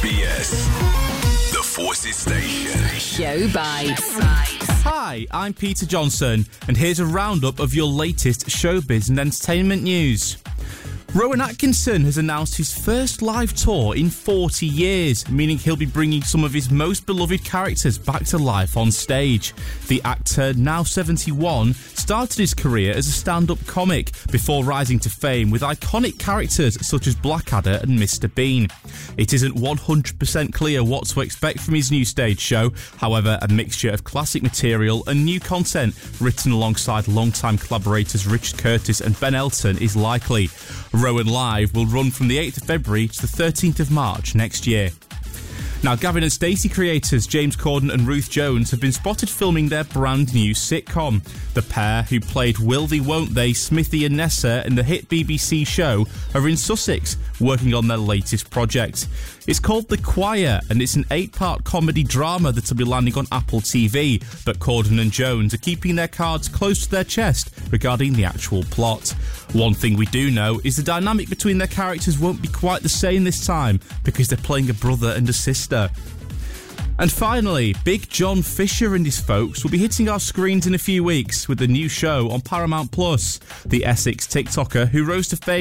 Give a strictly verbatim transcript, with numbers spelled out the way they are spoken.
B S, the Forces Station. Show Bites. Hi, I'm Peter Johnson, and here's a roundup of your latest showbiz and entertainment news. Rowan Atkinson has announced his first live tour in forty years, meaning he'll be bringing some of his most beloved characters back to life on stage. The actor, now seventy-one, started his career as a stand-up comic before rising to fame with iconic characters such as Blackadder and Mister Bean. It isn't one hundred percent clear what to expect from his new stage show. However, a mixture of classic material and new content written alongside longtime collaborators Richard Curtis and Ben Elton is likely. Rowan Live will run from the eighth of February to the thirteenth of March next year. Now, Gavin and Stacey creators James Corden and Ruth Jones have been spotted filming their brand new sitcom. The pair, who played Will They Won't They, Smithy and Nessa in the hit B B C show, are in Sussex, working on their latest project. It's called The Choir, and it's an eight-part comedy drama that will be landing on Apple T V, but Corden and Jones are keeping their cards close to their chest regarding the actual plot. One thing we do know is the dynamic between their characters won't be quite the same this time, because they're playing a brother and a sister. And finally, Big John Fisher and his folks will be hitting our screens in a few weeks with a new show on Paramount Plus. The Essex TikToker who rose to fame